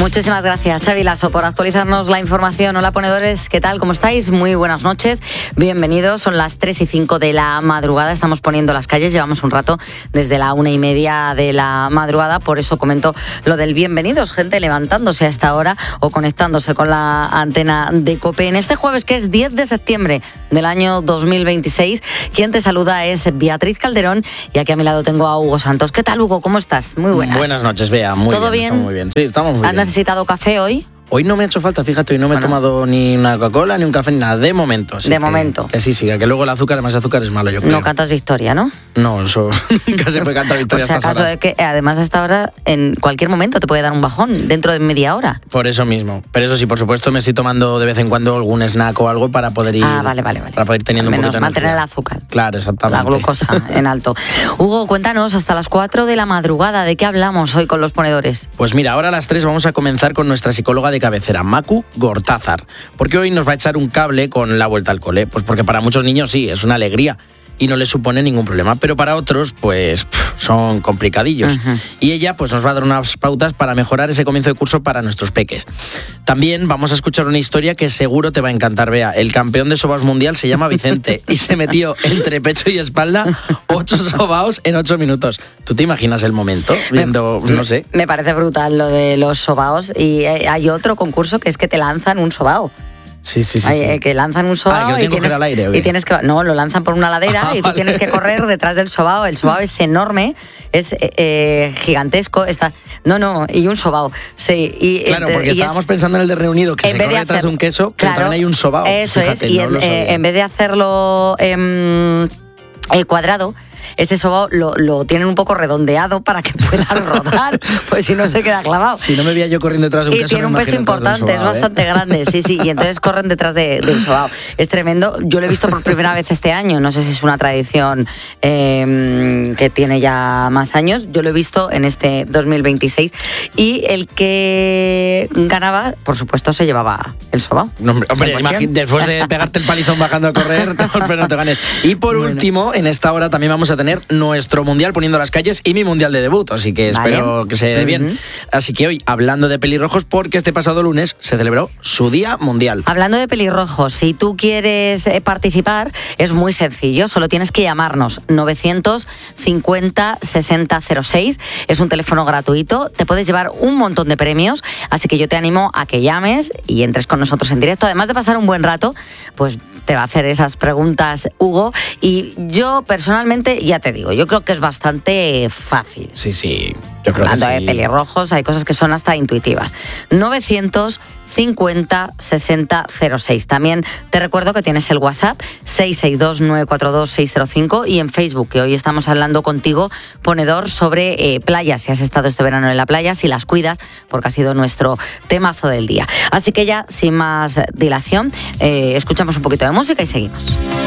Muchísimas gracias, Xavi Lasso, por actualizarnos la información. Hola, ponedores, ¿qué tal? ¿Cómo estáis? Muy buenas noches, bienvenidos. Son las 3:05 de la madrugada, estamos poniendo las calles, llevamos un rato desde la 1:30 de la madrugada, por eso comento lo del bienvenidos, gente levantándose a esta hora o conectándose con la antena de COPE. En este jueves, que es 10 de septiembre del año 2026, quien te saluda es Beatriz Calderón y aquí a mi lado tengo a Hugo Santos. ¿Qué tal, Hugo? ¿Cómo estás? Muy buenas. Buenas noches, Bea. ¿Todo bien? Muy bien. Sí, estamos muy bien. ¿Has necesitado café hoy? Hoy no me ha hecho falta, fíjate, hoy no me he tomado ni una Coca-Cola, ni un café, ni nada, de momento. De momento. Que sí, que luego el azúcar, además de azúcar, es malo, yo creo. No cantas victoria, ¿no? No, eso nunca se puede cantar victoria. Por si acaso, es que además a esta hora, en cualquier momento te puede dar un bajón, dentro de media hora. Por eso mismo. Pero eso sí, por supuesto, me estoy tomando de vez en cuando algún snack o algo para poder ir... Vale. Para poder ir teniendo un poquito de mantener energía. el azúcar. Claro, exactamente. La glucosa en alto. Hugo, cuéntanos, hasta las 4 de la madrugada, ¿de qué hablamos hoy con los ponedores? Pues mira, ahora a las 3 vamos a comenzar con nuestra psicóloga de cabecera, Macu Gortázar, porque hoy nos va a echar un cable con la vuelta al cole, pues porque para muchos niños sí, es una alegría y no les supone ningún problema, pero para otros pues son complicadillos. Uh-huh. Y ella pues nos va a dar unas pautas para mejorar ese comienzo de curso para nuestros peques. También vamos a escuchar una historia que seguro te va a encantar, Bea. El campeón de sobaos mundial se llama Vicente y se metió entre pecho y espalda 8 sobaos en 8 minutos. ¿Tú te imaginas el momento viendo, no sé? Me parece brutal lo de los sobaos y hay otro concurso que es que te lanzan un sobao. Sí. Que lanzan un sobao que y tienes que... No, lo lanzan por una ladera y tú tienes que correr detrás del sobao. El sobao es enorme, es gigantesco. Y un sobao. Sí. Claro, porque estábamos pensando en el de Reunido, que se corre detrás de un queso, pero también hay un sobao. Eso fíjate, es, y en vez de hacerlo cuadrado, ese sobao lo tienen un poco redondeado para que pueda rodar, pues si no se queda clavado. Si no me veía yo corriendo detrás de un queso. Y tiene un peso importante, es bastante grande, sí, y entonces corren detrás del sobao. Es tremendo, yo lo he visto por primera vez este año, no sé si es una tradición que tiene ya más años, yo lo he visto en este 2026 y el que ganaba, por supuesto, se llevaba el sobao. Hombre, después de pegarte el palizón bajando a correr, no te ganes. Y por último, en esta hora también vamos a tener nuestro mundial poniendo las calles y mi mundial de debut, así que espero que se dé bien. Así que hoy, hablando de pelirrojos, porque este pasado lunes se celebró su Día Mundial. Hablando de pelirrojos, si tú quieres participar, es muy sencillo, solo tienes que llamarnos 950 60 06, es un teléfono gratuito, te puedes llevar un montón de premios, así que yo te animo a que llames y entres con nosotros en directo, además de pasar un buen rato, pues te va a hacer esas preguntas Hugo, y yo personalmente, ya te digo, yo creo que es bastante fácil. Sí, yo creo Hablando que sí. de pelirrojos, hay cosas que son hasta intuitivas. 950 60 06. También te recuerdo que tienes el WhatsApp 662 942 605 y en Facebook, que hoy estamos hablando contigo, ponedor, sobre playas. Si has estado este verano en la playa, si las cuidas, porque ha sido nuestro temazo del día. Así que ya, sin más dilación, escuchamos un poquito de música y seguimos.